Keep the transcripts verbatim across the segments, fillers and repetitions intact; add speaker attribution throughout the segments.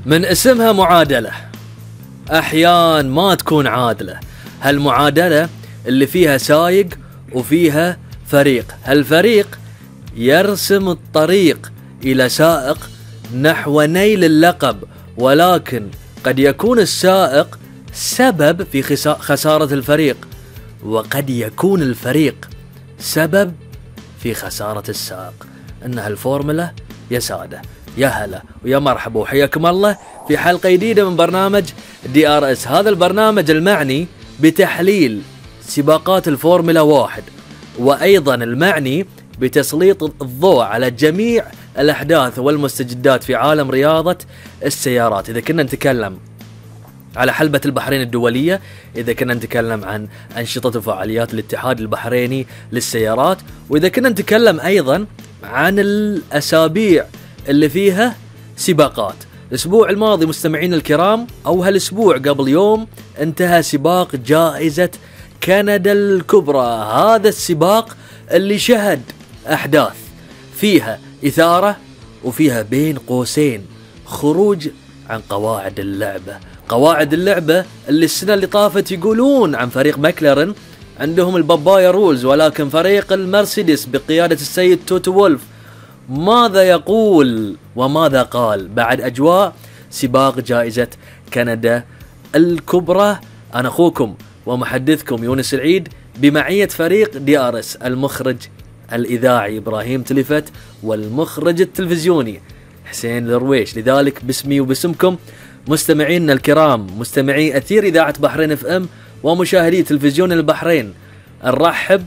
Speaker 1: من اسمها معادلة، أحيان ما تكون عادلة. هالمعادلة اللي فيها سايق وفيها فريق، هالفريق يرسم الطريق إلى سائق نحو نيل اللقب، ولكن قد يكون السائق سبب في خسارة الفريق، وقد يكون الفريق سبب في خسارة السائق. إنها الفورمولا يا سادة، يا هلا ويا مرحبا وحياكم الله في حلقة جديدة من برنامج دي آر إس. هذا البرنامج المعني بتحليل سباقات الفورمولا واحد، وأيضا المعني بتسليط الضوء على جميع الأحداث والمستجدات في عالم رياضة السيارات. إذا كنا نتكلم على حلبة البحرين الدولية، إذا كنا نتكلم عن أنشطة وفعاليات الاتحاد البحريني للسيارات، وإذا كنا نتكلم أيضا عن الأسابيع اللي فيها سباقات. الأسبوع الماضي مستمعين الكرام، أو هالأسبوع قبل يوم، انتهى سباق جائزة كندا الكبرى. هذا السباق اللي شهد أحداث فيها إثارة وفيها بين قوسين خروج عن قواعد اللعبة. قواعد اللعبة اللي السنة اللي طافت يقولون عن فريق ماكلارن عندهم البابايا رولز، ولكن فريق المرسيدس بقيادة السيد توتو وولف ماذا يقول وماذا قال بعد أجواء سباق جائزة كندا الكبرى. أنا أخوكم ومحدثكم يونس العيد بمعية فريق دي آر إس، المخرج الإذاعي إبراهيم تلفت، والمخرج التلفزيوني حسين الرويش. لذلك باسمي وباسمكم مستمعينا الكرام، مستمعي أثير إذاعة بحرين اف ام ومشاهدي تلفزيون البحرين، نرحب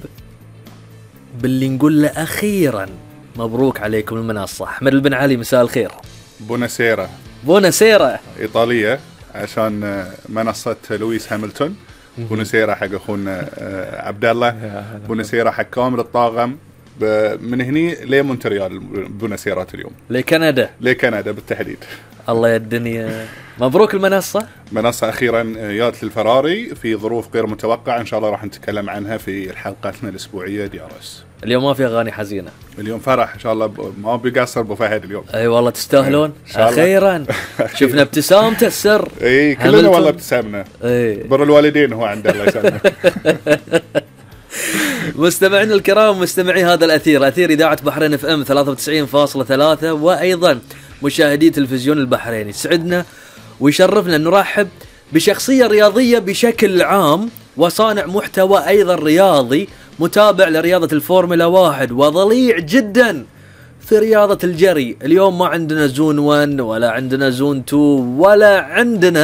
Speaker 1: باللي نقول له أخيرا مبروك عليكم المنصة. أحمد بن علي، مساء الخير.
Speaker 2: بوناسيرا.
Speaker 1: بوناسيرا
Speaker 2: إيطالية عشان منصة لويس هاملتون. بوناسيرا حق أخونا عبد الله. بوناسيرا حق كامل الطاقم من هني لمونتريال. بوناسيرات اليوم
Speaker 1: لكندا
Speaker 2: لكندا بالتحديد.
Speaker 1: الله يا الدنيا، مبروك المنصة.
Speaker 2: منصة أخيرا جات للفراري في ظروف غير متوقعة، إن شاء الله راح نتكلم عنها في حلقاتنا الأسبوعية دي آر إس.
Speaker 1: اليوم ما في أغاني حزينة،
Speaker 2: اليوم فرح إن شاء الله، ما بيقصر أبو فهد اليوم.
Speaker 1: أي أيوة والله تستاهلون. أخيرا شفنا ابتسامته السر.
Speaker 2: أي كلنا والله ابتسامنا.
Speaker 1: أي
Speaker 2: بر الوالدين هو عند الله يسلمه.
Speaker 1: مستمعين الكرام، مستمعي هذا الأثير، أثير إذاعة بحرين اف ام ثلاثة وتسعين فاصلة ثلاثة، وأيضا مشاهدي تلفزيون البحريني. سعدنا ويشرفنا أن نرحب بشخصية رياضية بشكل عام، وصانع محتوى أيضا رياضي، متابع لرياضة الفورمولا واحد، وضليع جدا في رياضة الجري. اليوم ما عندنا زون واحد ولا عندنا زون اثنين ولا عندنا